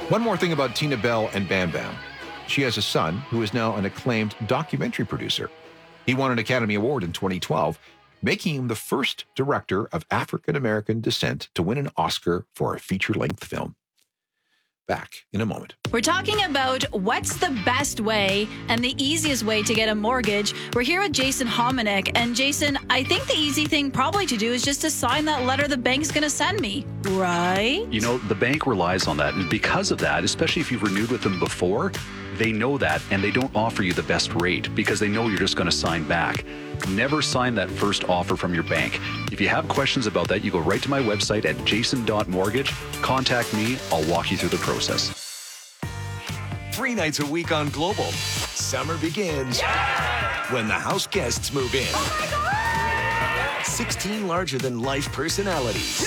One more thing about Tina Bell and Bam Bam. She has a son who is now an acclaimed documentary producer. He won an Academy Award in 2012, making him the first director of African-American descent to win an Oscar for a feature-length film. Back in a moment. We're talking about what's the best way and the easiest way to get a mortgage. We're here with Jason Hominick. And Jason, I think the easy thing probably to do is just to sign that letter the bank's going to send me, right? You know, the bank relies on that. And because of that, especially if you've renewed with them before, they know that and they don't offer you the best rate because they know you're just going to sign back. Never sign that first offer from your bank. If you have questions about that, you go right to my website at jason.mortgage. Contact me. I'll walk you through the process. 3 nights a week on Global. Summer begins when the house guests move in. Oh my God! 16 larger-than-life personalities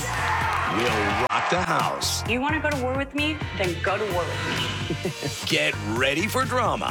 will rock the house. You want to go to war with me? Then go to war with me. Get ready for drama.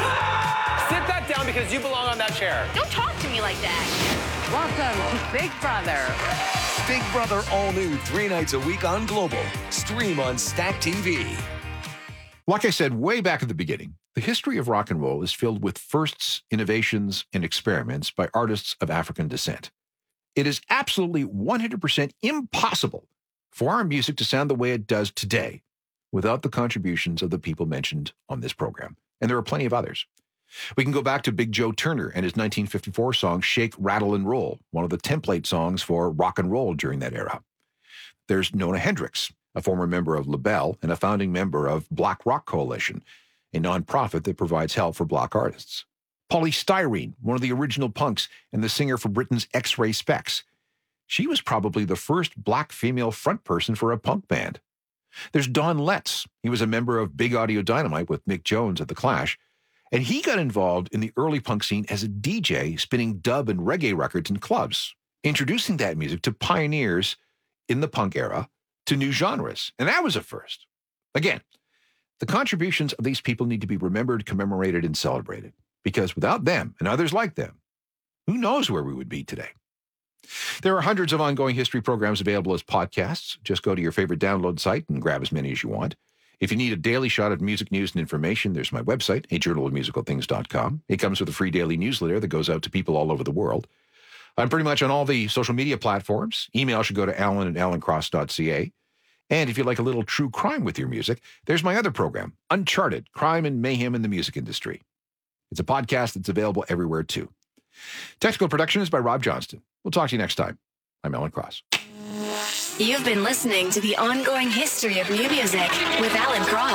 Sit that down because you belong on that chair. Don't talk to me like that. Welcome to Big Brother. Big Brother all new 3 nights a week on Global. Stream on Stack TV. Like I said way back at the beginning, the history of rock and roll is filled with firsts, innovations, and experiments by artists of African descent. It is absolutely 100% impossible for our music to sound the way it does today without the contributions of the people mentioned on this program. And there are plenty of others. We can go back to Big Joe Turner and his 1954 song, Shake, Rattle, and Roll, one of the template songs for rock and roll during that era. There's Nona Hendryx, a former member of LaBelle and a founding member of Black Rock Coalition, a nonprofit that provides help for Black artists. Polly Styrene, one of the original punks and the singer for Britain's X-Ray Spex. She was probably the first Black female frontperson for a punk band. There's Don Letts. He was a member of Big Audio Dynamite with Mick Jones at The Clash, and he got involved in the early punk scene as a DJ spinning dub and reggae records in clubs, introducing that music to pioneers in the punk era to new genres, and that was a first. Again, the contributions of these people need to be remembered, commemorated, and celebrated, because without them and others like them, who knows where we would be today? There are hundreds of ongoing history programs available as podcasts. Just go to your favorite download site and grab as many as you want. If you need a daily shot of music news and information, there's my website, ajournalofmusicalthings.com. It comes with a free daily newsletter that goes out to people all over the world. I'm pretty much on all the social media platforms. Email should go to alan@alancross.ca. And if you like a little true crime with your music, there's my other program, Uncharted, Crime and Mayhem in the Music Industry. It's a podcast that's available everywhere, too. Technical production is by Rob Johnston. We'll talk to you next time. I'm Alan Cross. You've been listening to The Ongoing History of New Music with Alan Cross.